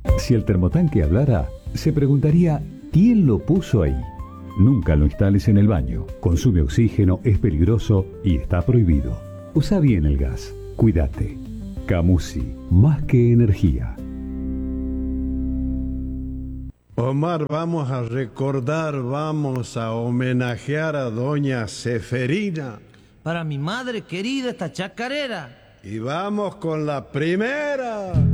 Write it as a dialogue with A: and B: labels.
A: Si el termotanque hablara, se preguntaría ¿quién lo puso ahí? Nunca lo instales en el baño. Consume oxígeno, es peligroso y está prohibido. Usa bien el gas. Cuídate. Camusi, más que energía.
B: Omar, vamos a recordar, vamos a homenajear a doña Seferina.
C: Para mi madre querida esta chacarera.
B: Y vamos con la primera.